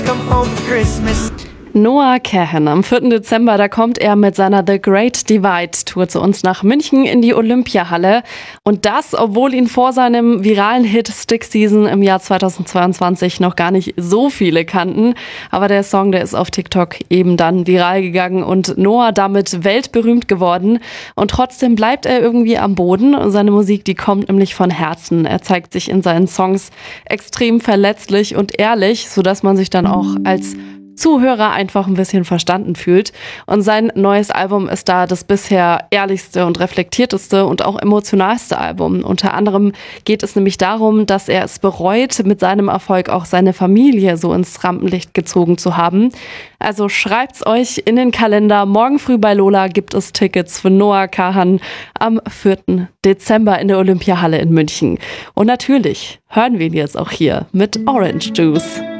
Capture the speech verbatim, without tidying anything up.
come home for Christmas. Noah Kahan, am vierten Dezember, da kommt er mit seiner The Great Divide Tour zu uns nach München in die Olympiahalle. Und das, obwohl ihn vor seinem viralen Hit Stick Season im Jahr zweitausendzweiundzwanzig noch gar nicht so viele kannten. Aber der Song, der ist auf TikTok eben dann viral gegangen und Noah damit weltberühmt geworden. Und trotzdem bleibt er irgendwie am Boden. Und seine Musik, die kommt nämlich von Herzen. Er zeigt sich in seinen Songs extrem verletzlich und ehrlich, sodass man sich dann auch als Zuhörer einfach ein bisschen verstanden fühlt. Und sein neues Album ist da das bisher ehrlichste und reflektierteste und auch emotionalste Album. Unter anderem geht es nämlich darum, dass er es bereut, mit seinem Erfolg auch seine Familie so ins Rampenlicht gezogen zu haben. Also schreibt's euch in den Kalender. Morgen früh bei Lola gibt es Tickets für Noah Kahan am vierten Dezember in der Olympiahalle in München. Und natürlich hören wir ihn jetzt auch hier mit Orange Juice.